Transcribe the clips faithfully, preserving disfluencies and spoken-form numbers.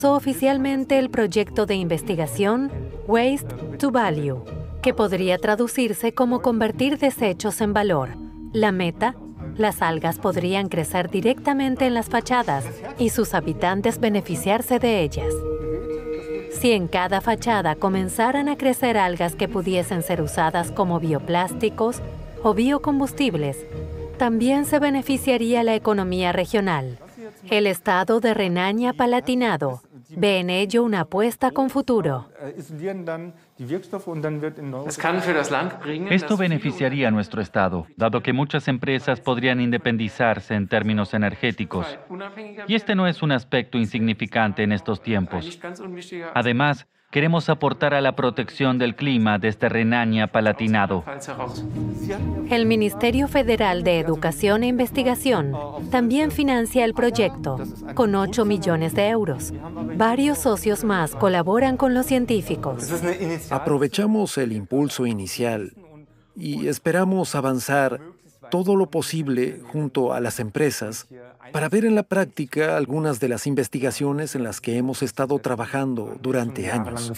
oficialmente el proyecto de investigación Waste to Value, que podría traducirse como convertir desechos en valor. La meta: las algas podrían crecer directamente en las fachadas y sus habitantes beneficiarse de ellas. Si en cada fachada comenzaran a crecer algas que pudiesen ser usadas como bioplásticos o biocombustibles, también se beneficiaría la economía regional. El estado de Renania-Palatinado ve en ello una apuesta con futuro. Esto beneficiaría a nuestro estado, dado que muchas empresas podrían independizarse en términos energéticos. Y este no es un aspecto insignificante en estos tiempos. Además, queremos aportar a la protección del clima desde Renania-Palatinado. El Ministerio Federal de Educación e Investigación también financia el proyecto, con ocho millones de euros. Varios socios más colaboran con los científicos. Aprovechamos el impulso inicial y esperamos avanzar todo lo posible junto a las empresas para ver en la práctica algunas de las investigaciones en las que hemos estado trabajando durante años.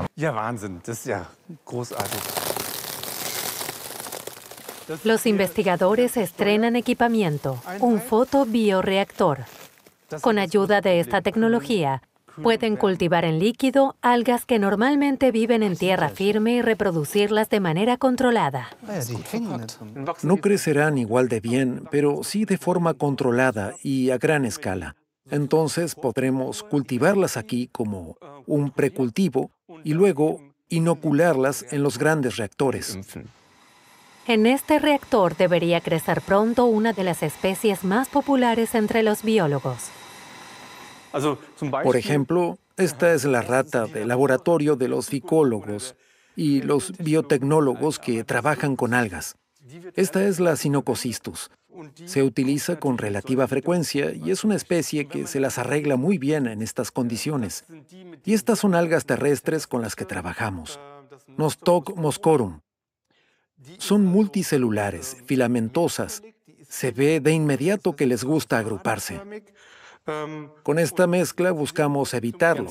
Los investigadores estrenan equipamiento, un fotobioreactor. Con ayuda de esta tecnología, pueden cultivar en líquido algas que normalmente viven en tierra firme y reproducirlas de manera controlada. No crecerán igual de bien, pero sí de forma controlada y a gran escala. Entonces podremos cultivarlas aquí como un precultivo y luego inocularlas en los grandes reactores. En este reactor debería crecer pronto una de las especies más populares entre los biólogos. Por ejemplo, esta es la rata de laboratorio de los ficólogos y los biotecnólogos que trabajan con algas. Esta es la Sinocosistus. Se utiliza con relativa frecuencia y es una especie que se las arregla muy bien en estas condiciones. Y estas son algas terrestres con las que trabajamos. Nostoc moscorum. Son multicelulares, filamentosas. Se ve de inmediato que les gusta agruparse. Con esta mezcla buscamos evitarlo.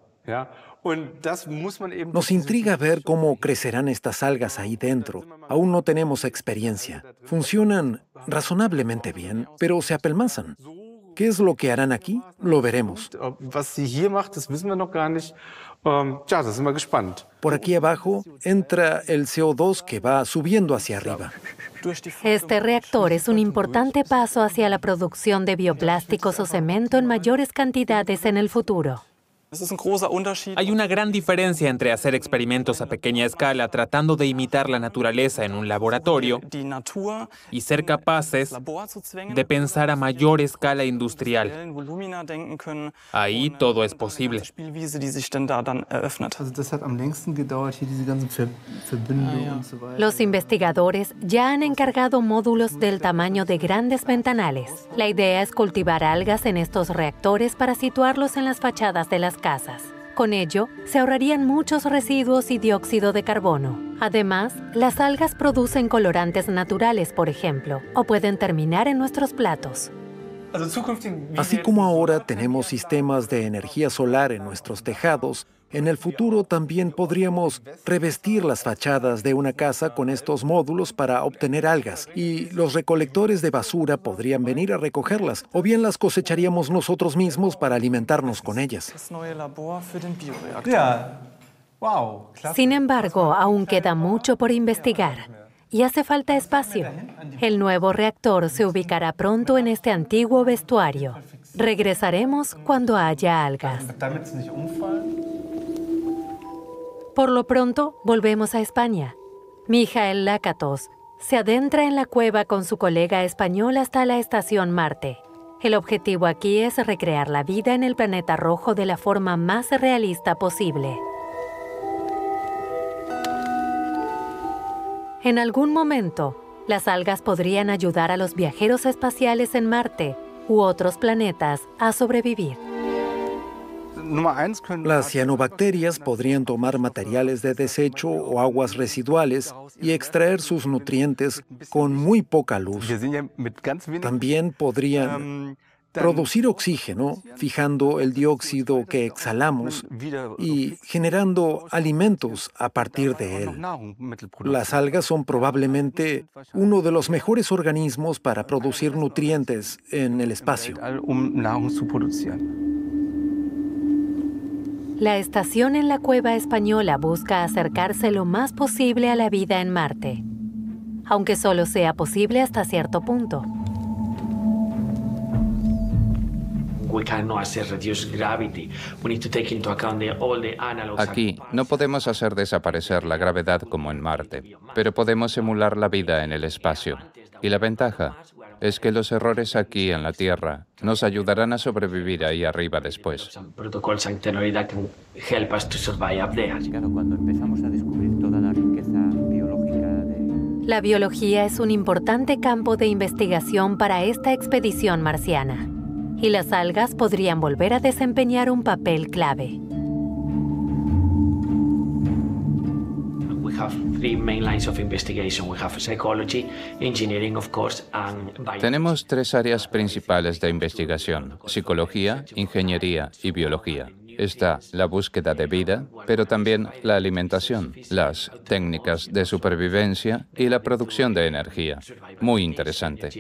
Nos intriga ver cómo crecerán estas algas ahí dentro. Aún no tenemos experiencia. Funcionan razonablemente bien, pero se apelmazan. ¿Qué es lo que harán aquí? Lo veremos. Por aquí abajo entra el C O dos que va subiendo hacia arriba. Este reactor es un importante paso hacia la producción de bioplásticos o cemento en mayores cantidades en el futuro. Hay una gran diferencia entre hacer experimentos a pequeña escala tratando de imitar la naturaleza en un laboratorio y ser capaces de pensar a mayor escala industrial. Ahí todo es posible. Los investigadores ya han encargado módulos del tamaño de grandes ventanales. La idea es cultivar algas en estos reactores para situarlos en las fachadas de las casas. Con ello, se ahorrarían muchos residuos y dióxido de carbono. Además, las algas producen colorantes naturales, por ejemplo, o pueden terminar en nuestros platos. Así como ahora tenemos sistemas de energía solar en nuestros tejados, en el futuro también podríamos revestir las fachadas de una casa con estos módulos para obtener algas, y los recolectores de basura podrían venir a recogerlas, o bien las cosecharíamos nosotros mismos para alimentarnos con ellas. Sin embargo, aún queda mucho por investigar. Y hace falta espacio. El nuevo reactor se ubicará pronto en este antiguo vestuario. Regresaremos cuando haya algas. Por lo pronto, volvemos a España. Mijael Lakatos se adentra en la cueva con su colega español hasta la estación Marte. El objetivo aquí es recrear la vida en el planeta rojo de la forma más realista posible. En algún momento, las algas podrían ayudar a los viajeros espaciales en Marte u otros planetas a sobrevivir. Las cianobacterias podrían tomar materiales de desecho o aguas residuales y extraer sus nutrientes con muy poca luz. También podrían... producir oxígeno, fijando el dióxido que exhalamos y generando alimentos a partir de él. Las algas son probablemente uno de los mejores organismos para producir nutrientes en el espacio. La estación en la Cueva Española busca acercarse lo más posible a la vida en Marte, aunque solo sea posible hasta cierto punto. Aquí no podemos hacer desaparecer la gravedad como en Marte, pero podemos emular la vida en el espacio. Y la ventaja es que los errores aquí en la Tierra nos ayudarán a sobrevivir ahí arriba después. Cuando empezamos a descubrir toda la riqueza biológica de... La biología es un importante campo de investigación para esta expedición marciana, y las algas podrían volver a desempeñar un papel clave. Tenemos tres áreas principales de investigación: psicología, ingeniería y biología. Está la búsqueda de vida, pero también la alimentación, las técnicas de supervivencia y la producción de energía. Muy interesante.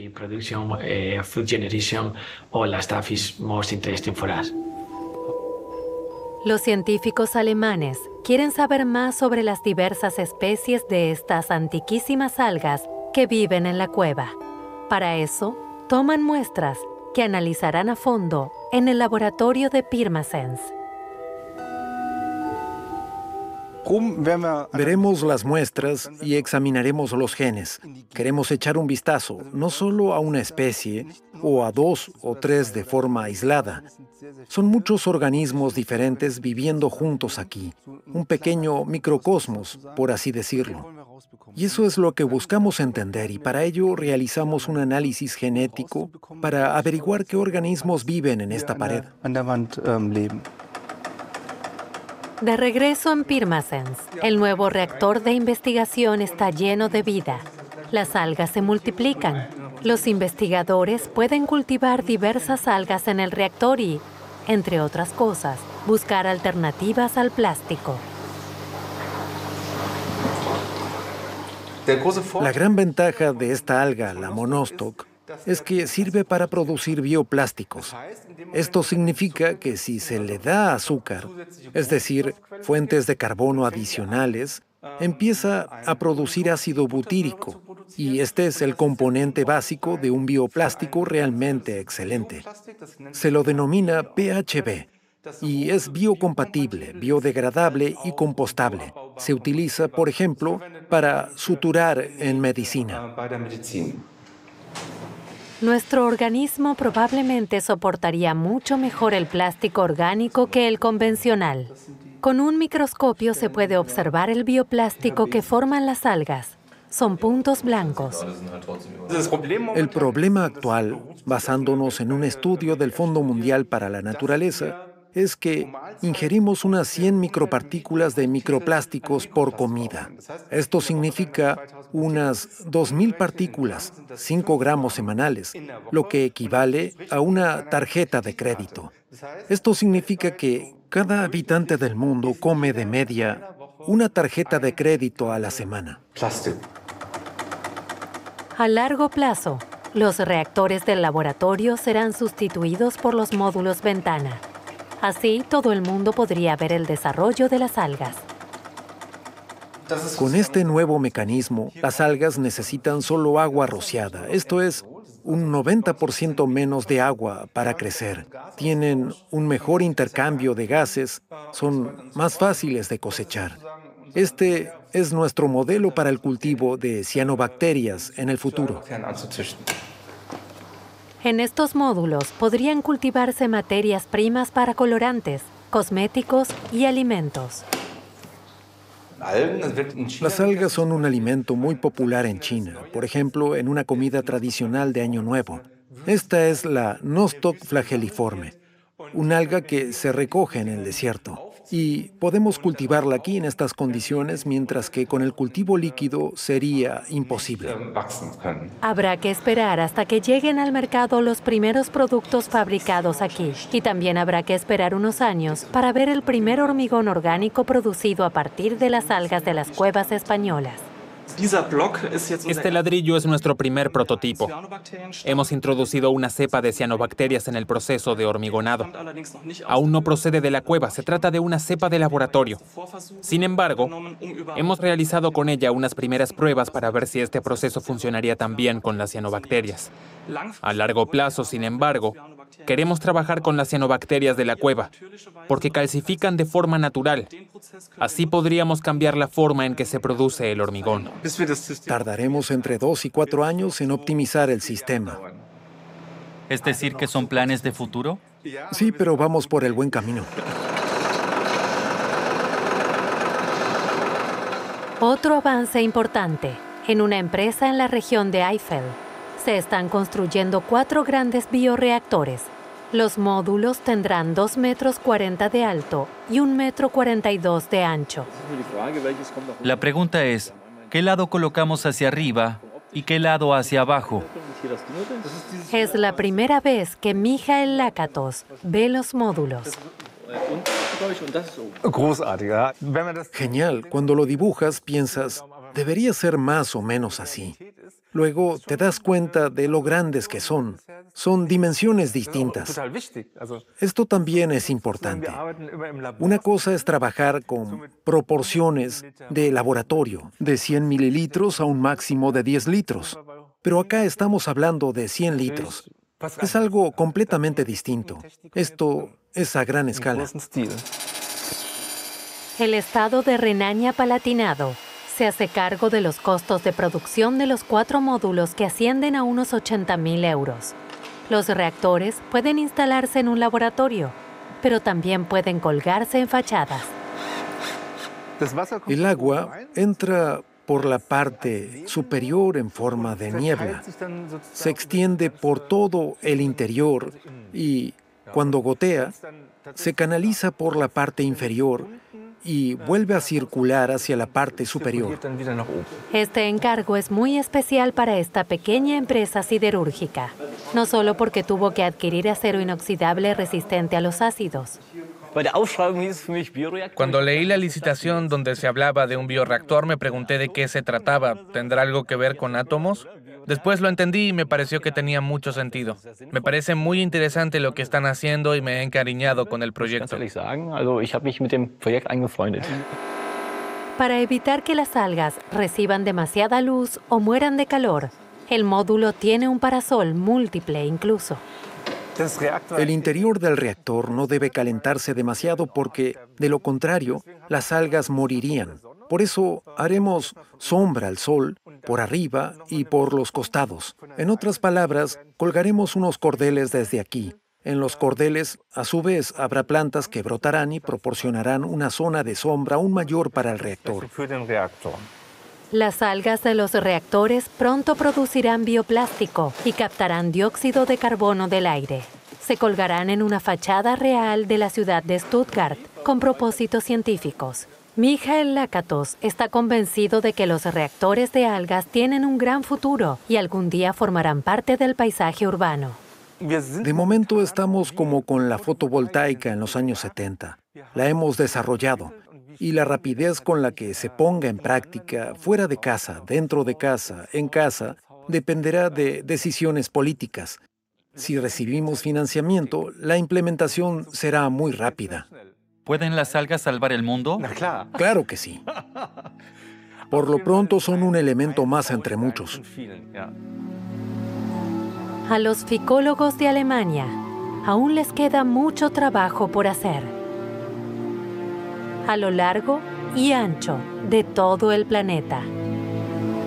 Los científicos alemanes quieren saber más sobre las diversas especies de estas antiquísimas algas que viven en la cueva. Para eso, toman muestras que analizarán a fondo en el laboratorio de Pirmasens. Veremos las muestras y examinaremos los genes. Queremos echar un vistazo no solo a una especie o a dos o tres de forma aislada. Son muchos organismos diferentes viviendo juntos aquí, un pequeño microcosmos, por así decirlo. Y eso es lo que buscamos entender, y para ello realizamos un análisis genético para averiguar qué organismos viven en esta pared. De regreso en Pirmasens, el nuevo reactor de investigación está lleno de vida. Las algas se multiplican. Los investigadores pueden cultivar diversas algas en el reactor y, entre otras cosas, buscar alternativas al plástico. La gran ventaja de esta alga, la monostoc, es que sirve para producir bioplásticos. Esto significa que si se le da azúcar, es decir, fuentes de carbono adicionales, empieza a producir ácido butírico, y este es el componente básico de un bioplástico realmente excelente. Se lo denomina P H B y es biocompatible, biodegradable y compostable. Se utiliza, por ejemplo, para suturar en medicina. Nuestro organismo probablemente soportaría mucho mejor el plástico orgánico que el convencional. Con un microscopio se puede observar el bioplástico que forman las algas. Son puntos blancos. El problema actual, basándonos en un estudio del Fondo Mundial para la Naturaleza, es que ingerimos unas cien micropartículas de microplásticos por comida. Esto significa unas dos mil partículas, cinco gramos semanales, lo que equivale a una tarjeta de crédito. Esto significa que cada habitante del mundo come de media una tarjeta de crédito a la semana. A largo plazo, los reactores del laboratorio serán sustituidos por los módulos ventana. Así, todo el mundo podría ver el desarrollo de las algas. Con este nuevo mecanismo, las algas necesitan solo agua rociada, esto es, un noventa por ciento menos de agua para crecer. Tienen un mejor intercambio de gases, son más fáciles de cosechar. Este es nuestro modelo para el cultivo de cianobacterias en el futuro. En estos módulos podrían cultivarse materias primas para colorantes, cosméticos y alimentos. Las algas son un alimento muy popular en China, por ejemplo, en una comida tradicional de Año Nuevo. Esta es la Nostoc flageliforme, un alga que se recoge en el desierto. Y podemos cultivarla aquí en estas condiciones, mientras que con el cultivo líquido sería imposible. Habrá que esperar hasta que lleguen al mercado los primeros productos fabricados aquí. Y también habrá que esperar unos años para ver el primer hormigón orgánico producido a partir de las algas de las cuevas españolas. Este ladrillo es nuestro primer prototipo. Hemos introducido una cepa de cianobacterias en el proceso de hormigonado. Aún no procede de la cueva, se trata de una cepa de laboratorio. Sin embargo, hemos realizado con ella unas primeras pruebas para ver si este proceso funcionaría también con las cianobacterias. A largo plazo, sin embargo, queremos trabajar con las cianobacterias de la cueva, porque calcifican de forma natural. Así podríamos cambiar la forma en que se produce el hormigón. Tardaremos entre dos y cuatro años en optimizar el sistema. ¿Es decir, que son planes de futuro? Sí, pero vamos por el buen camino. Otro avance importante. En una empresa en la región de Eifel, se están construyendo cuatro grandes bioreactores. Los módulos tendrán dos metros cuarenta de alto y un metro cuarenta y dos de ancho. La pregunta es, ¿qué lado colocamos hacia arriba y qué lado hacia abajo? Es la primera vez que Michael Lakatos ve los módulos. Genial. Cuando lo dibujas, piensas, debería ser más o menos así. Luego te das cuenta de lo grandes que son. Son dimensiones distintas. Esto también es importante. Una cosa es trabajar con proporciones de laboratorio, de cien mililitros a un máximo de diez litros. Pero acá estamos hablando de cien litros. Es algo completamente distinto. Esto es a gran escala. El estado de Renania-Palatinado se hace cargo de los costos de producción de los cuatro módulos que ascienden a unos ochenta mil euros. Los reactores pueden instalarse en un laboratorio, pero también pueden colgarse en fachadas. El agua entra por la parte superior en forma de niebla. Se extiende por todo el interior y, cuando gotea, se canaliza por la parte inferior y vuelve a circular hacia la parte superior. Este encargo es muy especial para esta pequeña empresa siderúrgica, no solo porque tuvo que adquirir acero inoxidable resistente a los ácidos. Cuando leí la licitación donde se hablaba de un bioreactor, me pregunté de qué se trataba. ¿Tendrá algo que ver con átomos? Después lo entendí y me pareció que tenía mucho sentido. Me parece muy interesante lo que están haciendo y me he encariñado con el proyecto. Para evitar que las algas reciban demasiada luz o mueran de calor, el módulo tiene un parasol múltiple incluso. El interior del reactor no debe calentarse demasiado porque, de lo contrario, las algas morirían. Por eso haremos sombra al sol por arriba y por los costados. En otras palabras, colgaremos unos cordeles desde aquí. En los cordeles, a su vez, habrá plantas que brotarán y proporcionarán una zona de sombra aún mayor para el reactor. Las algas de los reactores pronto producirán bioplástico y captarán dióxido de carbono del aire. Se colgarán en una fachada real de la ciudad de Stuttgart con propósitos científicos. Michael Lakatos está convencido de que los reactores de algas tienen un gran futuro y algún día formarán parte del paisaje urbano. De momento estamos como con la fotovoltaica en los años setenta. La hemos desarrollado. Y la rapidez con la que se ponga en práctica, fuera de casa, dentro de casa, en casa, dependerá de decisiones políticas. Si recibimos financiamiento, la implementación será muy rápida. ¿Pueden las algas salvar el mundo? Claro que sí. Por lo pronto son un elemento más entre muchos. A los ficólogos de Alemania aún les queda mucho trabajo por hacer. A lo largo y ancho de todo el planeta.